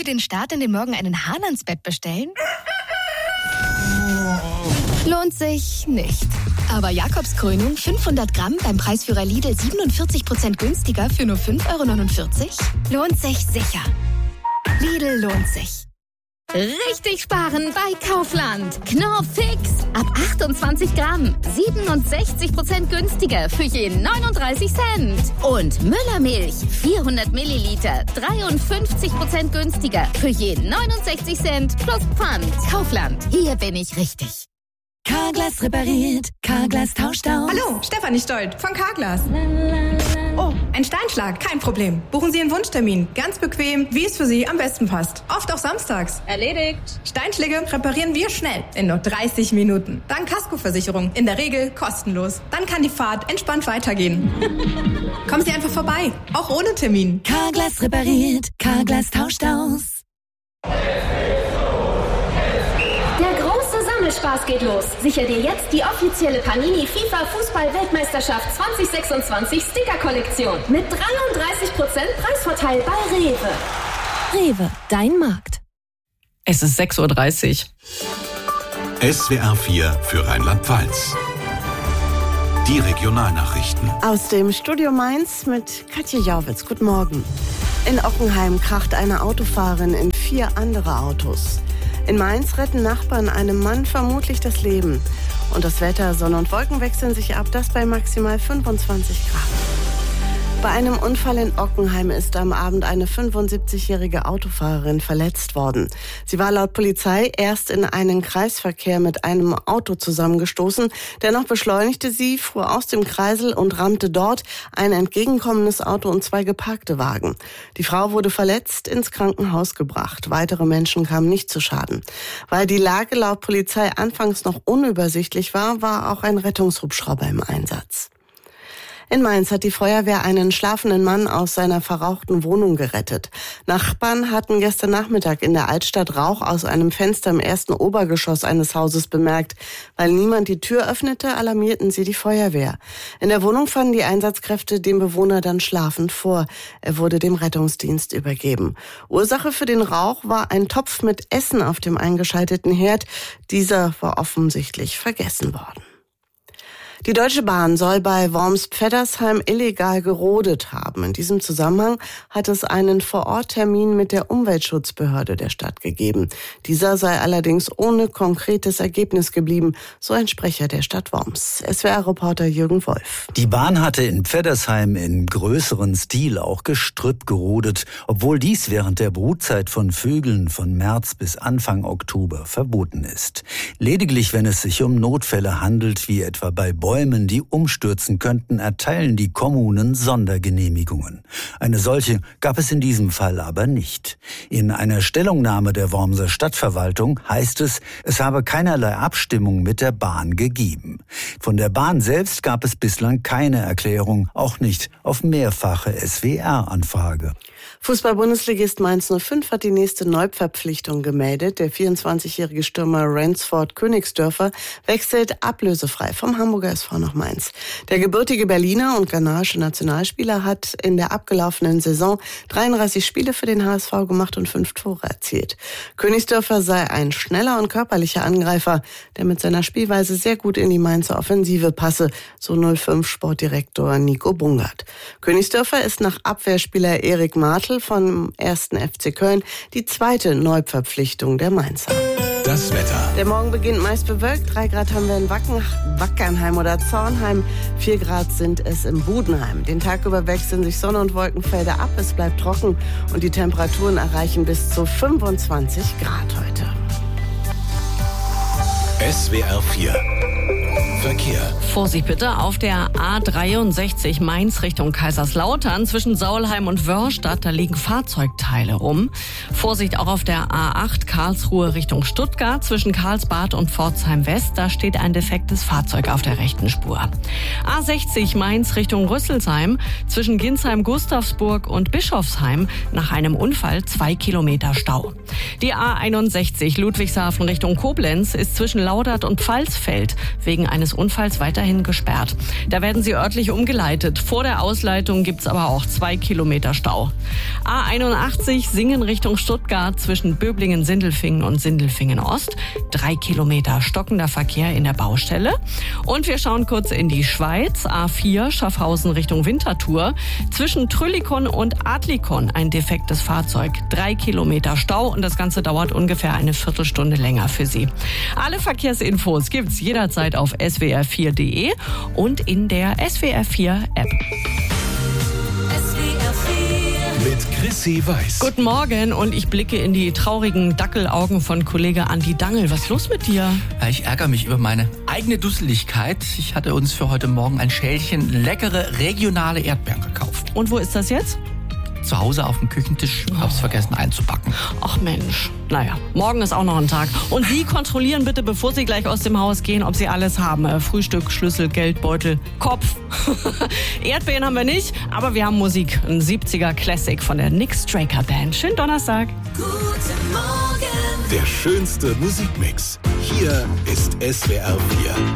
für den Start in den Morgen einen Hahn ans Bett bestellen? Lohnt sich nicht. Aber Jakobskrönung 500 Gramm beim Preisführer Lidl 47% günstiger für nur 5,49 € lohnt sich sicher. Lidl lohnt sich. Richtig sparen bei Kaufland. Knorr Fix. Ab 28 Gramm. 67% günstiger für je 39 Cent. Und Müllermilch. 400 Milliliter. 53% günstiger für je 69 Cent plus Pfand. Kaufland. Hier bin ich richtig. Carglass repariert. Carglass tauscht aus. Hallo, Stefanie Stolt von Carglass. Oh, ein Steinschlag, kein Problem. Buchen Sie Ihren Wunschtermin. Ganz bequem, wie es für Sie am besten passt. Oft auch samstags. Erledigt. Steinschläge reparieren wir schnell, in nur 30 Minuten. Dank Kaskoversicherung, in der Regel kostenlos. Dann kann die Fahrt entspannt weitergehen. Kommen Sie einfach vorbei, auch ohne Termin. Carglass repariert. Carglass tauscht aus. Spaß geht los. Sicher dir jetzt die offizielle Panini FIFA Fußball-Weltmeisterschaft 2026 Sticker-Kollektion mit 33% Preisvorteil bei Rewe. Rewe, dein Markt. Es ist 6:30 Uhr. SWR 4 für Rheinland-Pfalz. Die Regionalnachrichten. Aus dem Studio Mainz mit Katja Jauwitz. Guten Morgen. In Ockenheim kracht eine Autofahrerin in 4 andere Autos. In Mainz retten Nachbarn einem Mann vermutlich das Leben. Und das Wetter, Sonne und Wolken wechseln sich ab, das bei maximal 25 Grad. Bei einem Unfall in Ockenheim ist am Abend eine 75-jährige Autofahrerin verletzt worden. Sie war laut Polizei erst in einen Kreisverkehr mit einem Auto zusammengestoßen. Dennoch beschleunigte sie, fuhr aus dem Kreisel und rammte dort ein entgegenkommendes Auto und 2 geparkte Wagen. Die Frau wurde verletzt ins Krankenhaus gebracht. Weitere Menschen kamen nicht zu Schaden. Weil die Lage laut Polizei anfangs noch unübersichtlich war, war auch ein Rettungshubschrauber im Einsatz. In Mainz hat die Feuerwehr einen schlafenden Mann aus seiner verrauchten Wohnung gerettet. Nachbarn hatten gestern Nachmittag in der Altstadt Rauch aus einem Fenster im ersten Obergeschoss eines Hauses bemerkt. Weil niemand die Tür öffnete, alarmierten sie die Feuerwehr. In der Wohnung fanden die Einsatzkräfte den Bewohner dann schlafend vor. Er wurde dem Rettungsdienst übergeben. Ursache für den Rauch war ein Topf mit Essen auf dem eingeschalteten Herd. Dieser war offensichtlich vergessen worden. Die Deutsche Bahn soll bei Worms-Pfeddersheim illegal gerodet haben. In diesem Zusammenhang hat es einen Vor-Ort-Termin mit der Umweltschutzbehörde der Stadt gegeben. Dieser sei allerdings ohne konkretes Ergebnis geblieben, so ein Sprecher der Stadt Worms. SWR-Reporter Jürgen Wolf. Die Bahn hatte in Pfeddersheim in größeren Stil auch Gestrüpp gerodet, obwohl dies während der Brutzeit von Vögeln von März bis Anfang Oktober verboten ist. Lediglich, wenn es sich um Notfälle handelt, wie etwa bei Bäumen, die umstürzen könnten, erteilen die Kommunen Sondergenehmigungen. Eine solche gab es in diesem Fall aber nicht. In einer Stellungnahme der Wormser Stadtverwaltung heißt es, es habe keinerlei Abstimmung mit der Bahn gegeben. Von der Bahn selbst gab es bislang keine Erklärung, auch nicht auf mehrfache SWR-Anfrage. Fußball-Bundesligist Mainz 05 hat die nächste Neuverpflichtung gemeldet. Der 24-jährige Stürmer Ransford Königsdörfer wechselt ablösefrei vom Hamburger SV nach Mainz. Der gebürtige Berliner und ghanaische Nationalspieler hat in der abgelaufenen Saison 33 Spiele für den HSV gemacht und 5 Tore erzielt. Königsdörfer sei ein schneller und körperlicher Angreifer, der mit seiner Spielweise sehr gut in die Mainzer Offensive passe, so 05 Sportdirektor Nico Bungert. Königsdörfer ist nach Abwehrspieler Erik Martl vom 1. FC Köln die zweite Neuverpflichtung der Mainzer. Das Wetter. Der Morgen beginnt meist bewölkt. 3 Grad haben wir in Wackernheim oder Zornheim. 4 Grad sind es im Budenheim. Den Tag über wechseln sich Sonne- und Wolkenfelder ab. Es bleibt trocken und die Temperaturen erreichen bis zu 25 Grad heute. SWR 4 Verkehr. Vorsicht bitte auf der A63 Mainz Richtung Kaiserslautern zwischen Saulheim und Wörrstadt, da liegen Fahrzeugteile rum. Vorsicht auch auf der A8 Karlsruhe Richtung Stuttgart zwischen Karlsbad und Pforzheim West, da steht ein defektes Fahrzeug auf der rechten Spur. A60 Mainz Richtung Rüsselsheim zwischen Ginsheim-Gustavsburg und Bischofsheim nach einem Unfall 2 Kilometer Stau. Die A61 Ludwigshafen Richtung Koblenz ist zwischen Laudert und Pfalzfeld wegen eines des Unfalls weiterhin gesperrt. Da werden sie örtlich umgeleitet. Vor der Ausleitung gibt's aber auch 2 Kilometer Stau. A81 Singen Richtung Stuttgart zwischen Böblingen-Sindelfingen und Sindelfingen-Ost. 3 Kilometer stockender Verkehr in der Baustelle. Und wir schauen kurz in die Schweiz. A4 Schaffhausen Richtung Winterthur. Zwischen Trüllikon und Adlikon ein defektes Fahrzeug. 3 Kilometer Stau und das Ganze dauert ungefähr eine Viertelstunde länger für Sie. Alle Verkehrsinfos gibt's jederzeit auf swr4.de und in der SWR4 App. Mit Chrissy Weiß. Guten Morgen und ich blicke in die traurigen Dackelaugen von Kollege Andi Dangel. Was ist los mit dir? Ja, ich ärgere mich über meine eigene Dusseligkeit. Ich hatte uns für heute Morgen ein Schälchen leckere regionale Erdbeeren gekauft. Und wo ist das jetzt? Zu Hause auf dem Küchentisch, hab's vergessen einzupacken. Ach Mensch, naja, morgen ist auch noch ein Tag. Und Sie kontrollieren bitte, bevor Sie gleich aus dem Haus gehen, ob Sie alles haben. Frühstück, Schlüssel, Geldbeutel, Kopf. Erdbeeren haben wir nicht, aber wir haben Musik. Ein 70er Classic von der Nick Straker Band. Schönen Donnerstag. Der schönste Musikmix. Hier ist SWR 4.